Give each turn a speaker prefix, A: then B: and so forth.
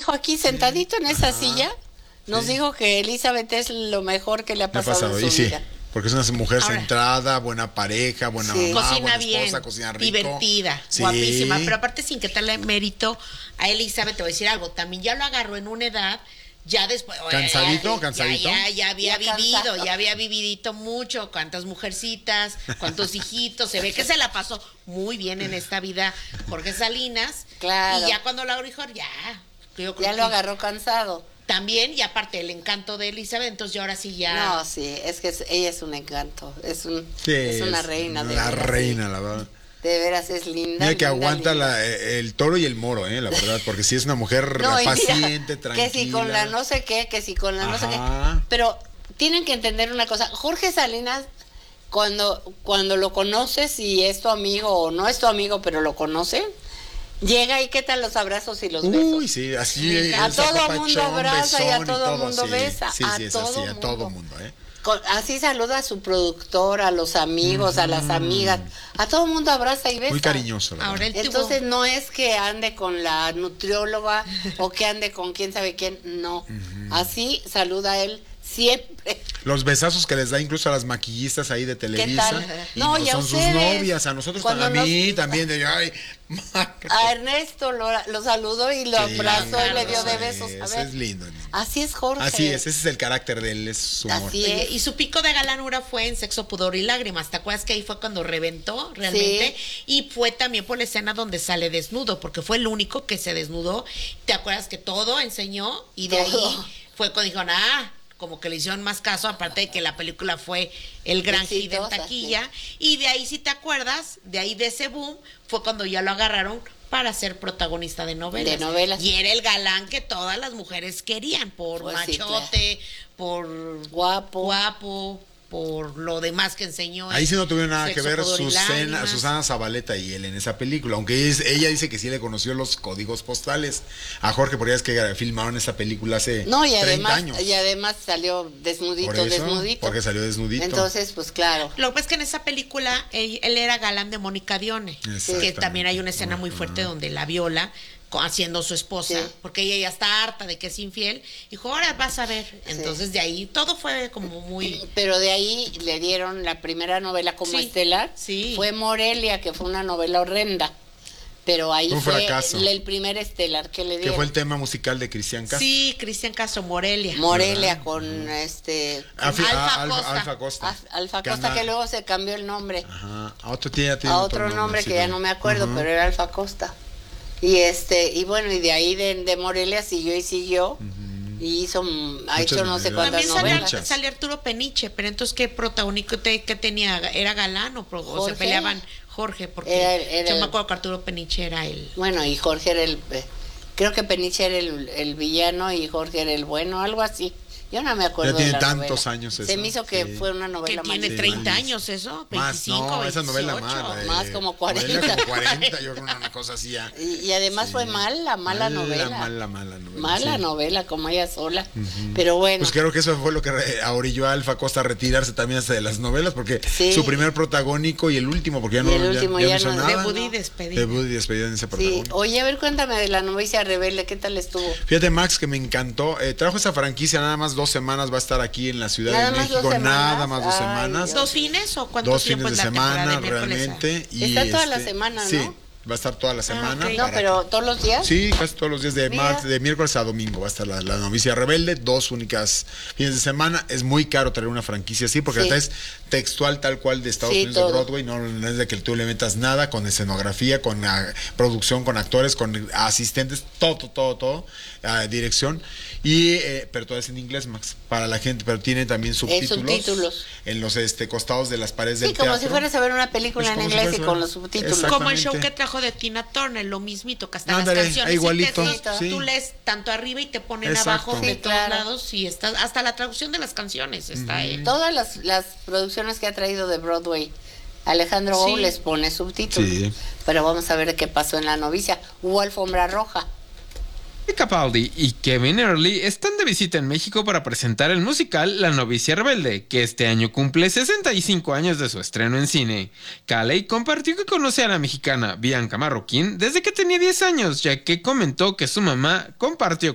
A: dijo aquí, sentadito en esa silla, nos dijo que Elizabeth es lo mejor que le ha pasado en su vida.
B: Porque es una mujer centrada, buena pareja, buena mamá,
C: cocina
B: buena
C: bien,
B: esposa, cocina rico.
C: divertida, guapísima. Pero aparte, sin quitarle mérito a Elizabeth, te voy a decir algo, también ya lo agarró en una edad, ya después...
B: ¿Cansadito?
C: Ya había vividito mucho, cuántas mujercitas, cuántos hijitos, se ve que se la pasó muy bien en esta vida Jorge Salinas.
A: Claro.
C: Y ya cuando Laura dijo, yo creo
A: ya lo agarró cansado.
C: También, y aparte el encanto de Elizabeth, entonces yo ahora sí ya...
A: No, sí, es que ella es un encanto, es una reina.
B: La reina, la verdad.
A: De veras es linda.
B: Mira que aguanta el toro y el moro, la verdad, porque sí es una mujer paciente, tranquila.
A: Que si con la no sé qué, que si con la no sé qué. Pero tienen que entender una cosa, Jorge Salinas, cuando lo conoces y es tu amigo o no es tu amigo, pero lo conoces, llega y qué tal los abrazos y los besos.
B: Uy, sí, así
A: a todo mundo abraza y a todo mundo besa.
B: Sí, es así, a todo mundo,
A: Así saluda a su productor, a los amigos, a las amigas, a todo mundo abraza y besa.
B: Muy cariñoso.
C: Ahora
A: entonces no es que ande con la nutrióloga o que ande con quién sabe quién, no. Así saluda a él siempre.
B: Los besazos que les da incluso a las maquillistas ahí de Televisa.
A: ¿Qué tal?
B: Y no son sus novias, a nosotros a mí también.
A: A Ernesto lo saludó y lo abrazó y le dio de besos. A ver,
B: es lindo.
A: Así es Jorge.
B: Así es, ese es el carácter de él, es su humor.
A: Así es.
C: Y su pico de galanura fue en Sexo, Pudor y Lágrimas. ¿Te acuerdas que ahí fue cuando reventó realmente? Sí. Y fue también por la escena donde sale desnudo, porque fue el único que se desnudó. ¿Te acuerdas que todo enseñó? Y de ahí fue cuando dijeron, como que le hicieron más caso, aparte de que la película fue el gran hit en taquilla. Y de ahí, si te acuerdas, de ahí de ese boom, fue cuando ya lo agarraron para ser protagonista de novelas. Y era el galán que todas las mujeres querían, por machote, por guapo, por lo demás que enseñó.
B: Ahí sí no tuvieron nada que ver Susana Zabaleta y él en esa película, aunque ella dice que sí le conoció los códigos postales a Jorge, porque es que filmaron esa película hace 30 años.
A: Y además salió desnudito.
B: Porque salió desnudito.
A: Entonces, pues claro.
C: Lo que pasa es que en esa película él era galán de Mónica Dione, que también hay una escena muy fuerte donde la viola haciendo su esposa, porque ella ya está harta de que es infiel, dijo, ahora vas a ver. Entonces de ahí todo fue como muy...
A: Pero de ahí le dieron la primera novela como estelar, fue Morelia, que fue una novela horrenda, pero ahí fue el primer estelar que le dieron.
B: Que fue el tema musical de Cristian Castro.
C: Sí, Cristian Castro, Morelia
A: con
B: Alfa Costa.
A: Alfa Costa, que luego se cambió el nombre.
B: A otro
A: nombre que ya no me acuerdo, pero era Alfa Costa. Y bueno, y de ahí de Morelia siguió y ha hecho no sé cuántas novelas.
C: También salió Arturo Peniche, pero entonces ¿qué protagónico que tenía? ¿Era galán o se peleaban? Jorge, porque yo me acuerdo que Arturo Peniche era el...
A: Bueno, y Jorge era creo que Peniche era el villano y Jorge era el bueno, algo así. Yo no me acuerdo.
B: Ya tiene tantos años eso.
A: Se me hizo que fue una novela
C: que tiene 30 años eso, 25,
B: más, 28. Esa novela
A: más como 40.
B: Como 40, yo creo una cosa así ya.
A: Y además fue mala novela. Mala novela, como ella sola. Pero bueno.
B: Pues creo que eso fue lo que orilló a Alfa Costa a retirarse también hasta de las novelas, porque su primer protagónico y el último, porque ya no hizo nada.
C: Debut y despedida
B: en ese protagónico.
A: Sí. Oye, a ver, cuéntame de La novicia rebelde, ¿qué tal estuvo?
B: Fíjate, Max, que me encantó. Trajo esa franquicia nada más 2 semanas, va a estar aquí en la Ciudad de México, nada más 2 semanas.
C: ¿2 fines o cuántos
B: 2 fines de semana realmente.
A: Está toda la semana, ¿no?
B: Sí, va a estar toda la semana.
A: Okay. No, pero ¿todos los días?
B: Sí, casi todos los días, de miércoles a domingo va a estar la novicia rebelde, 2 únicas fines de semana. Es muy caro traer una franquicia así, porque la es textual tal cual de Estados Unidos, de Broadway, no es de que tú le metas nada, con escenografía, con producción, con actores, con asistentes, todo, dirección, pero todo es en inglés, Max, para la gente, pero tiene también subtítulos en los costados de las paredes del teatro.
A: Sí, como si fueras a ver una película en inglés y con los subtítulos.
C: Como el show que trajo de Tina Turner, lo mismito, que hasta las canciones
B: igualito,
C: tú lees tanto arriba y te ponen abajo de todos lados, y hasta la traducción de las canciones está ahí.
A: Todas las producciones que ha traído de Broadway, Alejandro Gou les pone subtítulos. Pero vamos a ver qué pasó en La novicia. Hubo alfombra roja.
D: Capaldi y Kevin Early están de visita en México para presentar el musical La novicia rebelde, que este año cumple 65 años de su estreno en cine. Caley compartió que conoce a la mexicana Bianca Marroquín desde que tenía 10 años, ya que comentó que su mamá compartió